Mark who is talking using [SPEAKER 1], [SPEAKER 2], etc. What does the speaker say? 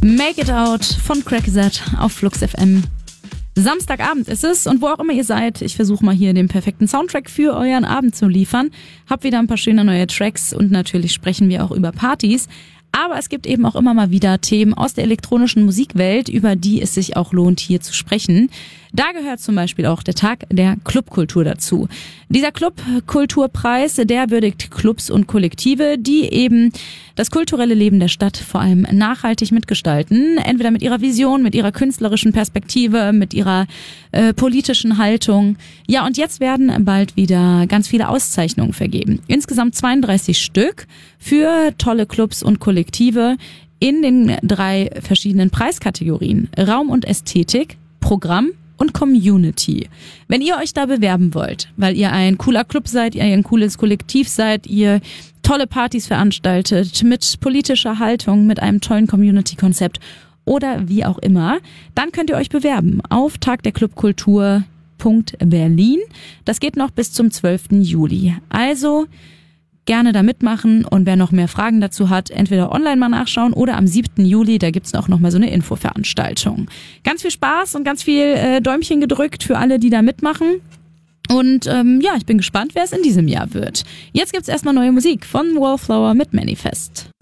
[SPEAKER 1] Make It Out von Crackset auf Flux FM. Samstagabend ist es und wo auch immer ihr seid, ich versuche mal hier den perfekten Soundtrack für euren Abend zu liefern. Hab wieder ein paar schöne neue Tracks und natürlich sprechen wir auch über Partys. Aber es gibt eben auch immer mal wieder Themen aus der elektronischen Musikwelt, über die es sich auch lohnt, hier zu sprechen. Da gehört zum Beispiel auch der Tag der Clubkultur dazu. Dieser Clubkulturpreis, der würdigt Clubs und Kollektive, die eben das kulturelle Leben der Stadt vor allem nachhaltig mitgestalten. Entweder mit ihrer Vision, mit ihrer künstlerischen Perspektive, mit ihrer politischen Haltung. Ja, und jetzt werden bald wieder ganz viele Auszeichnungen vergeben. Insgesamt 32 Stück für tolle Clubs und Kollektive in den 3 verschiedenen Preiskategorien. Raum und Ästhetik, Programm und Community. Wenn ihr euch da bewerben wollt, weil ihr ein cooler Club seid, ihr ein cooles Kollektiv seid, ihr tolle Partys veranstaltet, mit politischer Haltung, mit einem tollen Community-Konzept oder wie auch immer, dann könnt ihr euch bewerben auf tagderclubkultur.berlin. Das geht noch bis zum 12. Juli. Also gerne da mitmachen und wer noch mehr Fragen dazu hat, entweder online mal nachschauen oder am 7. Juli, da gibt's auch noch mal so eine Infoveranstaltung. Ganz viel Spaß und ganz viel Däumchen gedrückt für alle, die da mitmachen. Und ja, ich bin gespannt, wer es in diesem Jahr wird. Jetzt gibt's erstmal neue Musik von Wallflower mit Manifest.